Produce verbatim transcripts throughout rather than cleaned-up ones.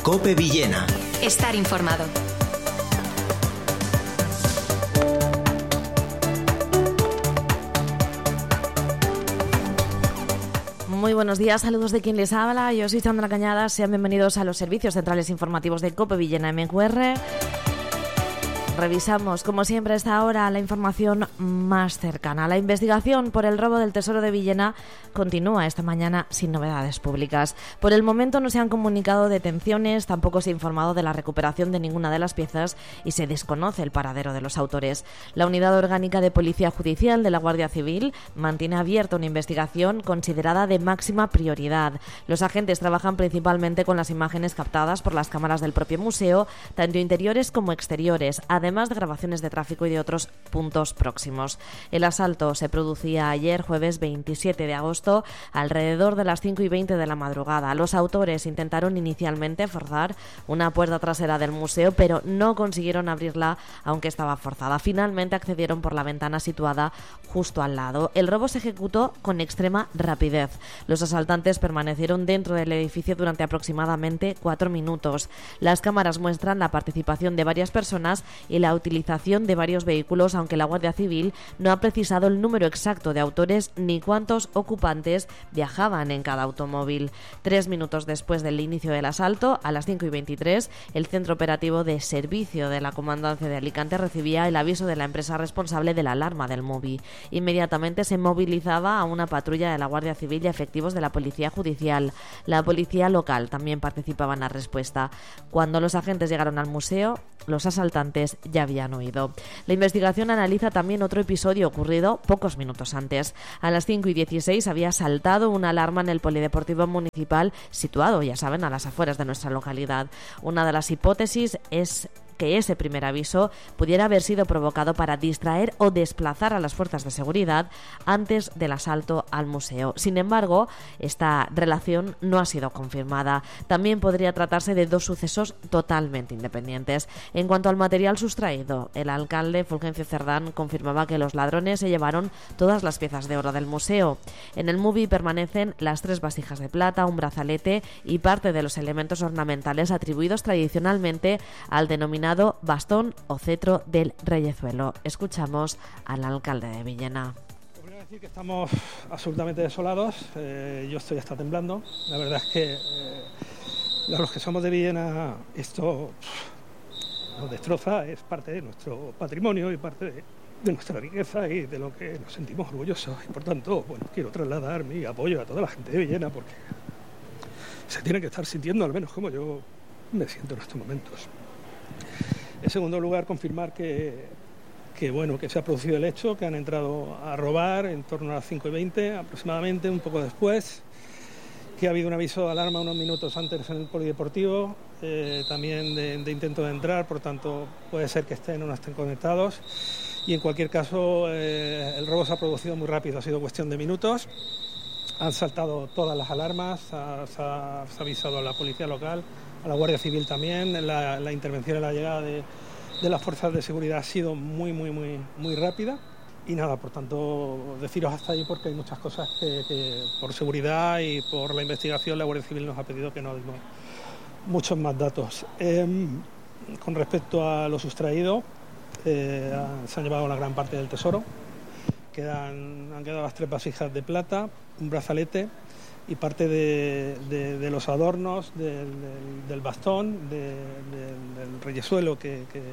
COPE Villena. Estar informado. Muy buenos días, saludos de quien les habla. Yo soy Sandra Cañadas. Sean bienvenidos a los servicios centrales informativos de COPE Villena M Q R. Revisamos, como siempre, a esta hora la información más cercana. La investigación por el robo del Tesoro de Villena continúa esta mañana sin novedades públicas. Por el momento no se han comunicado detenciones, tampoco se ha informado de la recuperación de ninguna de las piezas y se desconoce el paradero de los autores. La Unidad Orgánica de Policía Judicial de la Guardia Civil mantiene abierta una investigación considerada de máxima prioridad. Los agentes trabajan principalmente con las imágenes captadas por las cámaras del propio museo, tanto interiores como exteriores, además de grabaciones de tráfico y de otros puntos próximos. El asalto se producía ayer, jueves veintisiete de agosto, alrededor de las cinco y veinte de la madrugada. Los autores intentaron inicialmente forzar una puerta trasera del museo, pero no consiguieron abrirla, aunque estaba forzada. Finalmente accedieron por la ventana situada justo al lado. El robo se ejecutó con extrema rapidez. Los asaltantes permanecieron dentro del edificio durante aproximadamente cuatro minutos. Las cámaras muestran la participación de varias personas y la utilización de varios vehículos, aunque la Guardia Civil no ha precisado el número exacto de autores ni cuántos ocupantes viajaban en cada automóvil. Tres minutos después del inicio del asalto, a las cinco y veintitrés, el Centro Operativo de Servicio de la Comandancia de Alicante recibía el aviso de la empresa responsable de la alarma del MUBI. Inmediatamente se movilizaba a una patrulla de la Guardia Civil y efectivos de la Policía Judicial. La policía local también participaba en la respuesta. Cuando los agentes llegaron al museo, los asaltantes ya habían huido. La investigación analiza también otro episodio ocurrido pocos minutos antes. A las cinco y dieciséis había saltado una alarma en el polideportivo municipal situado, ya saben, a las afueras de nuestra localidad. Una de las hipótesis es que ese primer aviso pudiera haber sido provocado para distraer o desplazar a las fuerzas de seguridad antes del asalto al museo. Sin embargo, esta relación no ha sido confirmada. También podría tratarse de dos sucesos totalmente independientes. En cuanto al material sustraído, el alcalde Fulgencio Cerdán confirmaba que los ladrones se llevaron todas las piezas de oro del museo. En el MUBI permanecen las tres vasijas de plata, un brazalete y parte de los elementos ornamentales atribuidos tradicionalmente al denominado bastón o cetro del Reyezuelo. Escuchamos al alcalde de Villena. Primero decir que estamos absolutamente desolados. Eh, yo estoy hasta temblando. La verdad es que eh, los que somos de Villena, esto pff, nos destroza, es parte de nuestro patrimonio y parte de, de nuestra riqueza y de lo que nos sentimos orgullosos. Y por tanto, bueno, quiero trasladar mi apoyo a toda la gente de Villena porque se tiene que estar sintiendo, al menos como yo me siento en estos momentos. En segundo lugar, confirmar que, que, bueno, que se ha producido el hecho, que han entrado a robar en torno a las cinco y veinte aproximadamente, un poco después, que ha habido un aviso de alarma unos minutos antes en el polideportivo, eh, también de, de intento de entrar, por tanto puede ser que estén o no estén conectados, y en cualquier caso eh, el robo se ha producido muy rápido, ha sido cuestión de minutos. Han saltado todas las alarmas, se ha, se ha, se ha avisado a la policía local, a la Guardia Civil también. La, la intervención y la llegada de, de las fuerzas de seguridad ha sido muy, muy, muy, muy rápida. Y nada, por tanto, deciros hasta ahí porque hay muchas cosas que, que por seguridad y por la investigación la Guardia Civil nos ha pedido que no demos muchos más datos. Eh, con respecto a lo sustraído, eh, se han llevado la gran parte del tesoro. Quedan, han quedado las tres vasijas de plata, un brazalete y parte de, de, de los adornos del, del, del bastón, de, de, del reyezuelo que, que,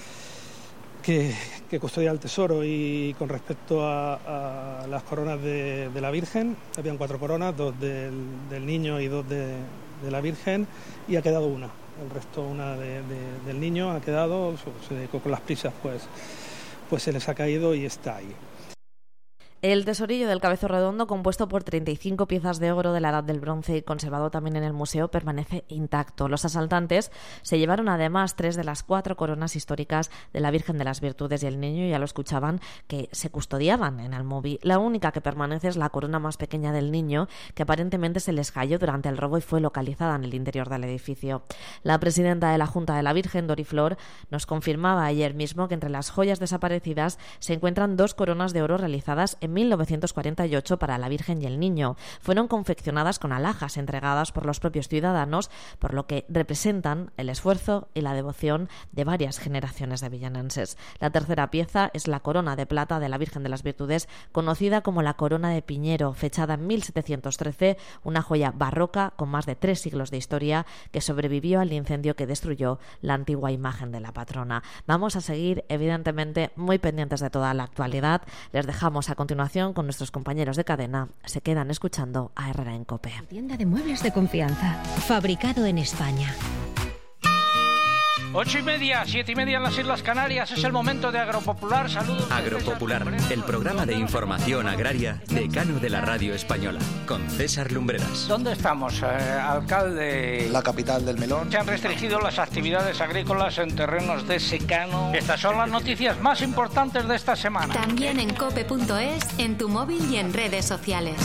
que, que custodia el tesoro. Y con respecto a, a las coronas de, de la Virgen, habían cuatro coronas, dos del, del niño y dos de, de la Virgen, y ha quedado una. El resto, una de, de, del niño ha quedado, se, con las prisas pues, pues se les ha caído y está ahí. El tesorillo del Cabezo Redondo, compuesto por treinta y cinco piezas de oro de la Edad del Bronce y conservado también en el museo, permanece intacto. Los asaltantes se llevaron además tres de las cuatro coronas históricas de la Virgen de las Virtudes y el Niño, ya lo escuchaban, que se custodiaban en el MUBI. La única que permanece es la corona más pequeña del Niño, que aparentemente se les cayó durante el robo y fue localizada en el interior del edificio. La presidenta de la Junta de la Virgen, Dori Flor, nos confirmaba ayer mismo que entre las joyas desaparecidas se encuentran dos coronas de oro realizadas en mil novecientos cuarenta y ocho para la Virgen y el Niño. Fueron confeccionadas con alhajas entregadas por los propios ciudadanos, por lo que representan el esfuerzo y la devoción de varias generaciones de villanenses. La tercera pieza es la corona de plata de la Virgen de las Virtudes, conocida como la Corona de Piñero, fechada en mil setecientos trece, una joya barroca con más de tres siglos de historia que sobrevivió al incendio que destruyó la antigua imagen de la patrona. Vamos a seguir, evidentemente, muy pendientes de toda la actualidad. Les dejamos a continuación con nuestros compañeros de cadena. Se quedan escuchando a Herrera en COPE. Tienda de muebles de confianza, fabricado en España. Ocho y media, siete y media en las Islas Canarias. Es el momento de Agropopular. Saludos. Agropopular, el programa de información agraria decano de la radio española, con César Lumbreras. ¿Dónde estamos, eh, alcalde? La capital del melón. Se han restringido las actividades agrícolas en terrenos de secano. Estas son las noticias más importantes de esta semana. También en cope punto es, en tu móvil y en redes sociales.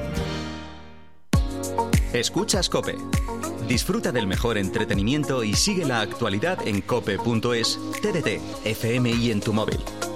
Escuchas COPE. Disfruta del mejor entretenimiento y sigue la actualidad en cope punto es, T D T, F M y en tu móvil.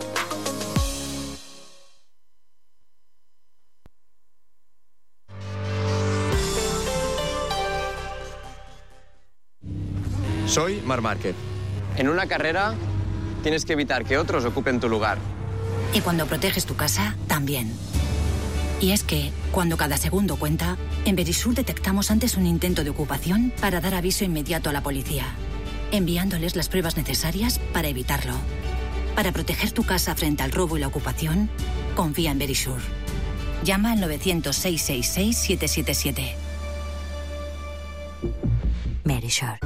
Soy Marc Márquez. En una carrera tienes que evitar que otros ocupen tu lugar. Y cuando proteges tu casa, también. Y es que, cuando cada segundo cuenta, en Verisur detectamos antes un intento de ocupación para dar aviso inmediato a la policía, enviándoles las pruebas necesarias para evitarlo. Para proteger tu casa frente al robo y la ocupación, confía en Verisur. Llama al novecientos, seiscientos sesenta y seis, setecientos setenta y siete. Verisur.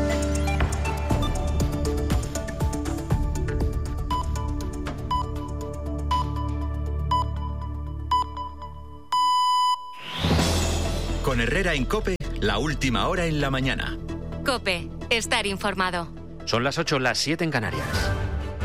Con Herrera en COPE, la última hora en la mañana. COPE, estar informado. Son las ocho, las siete en Canarias.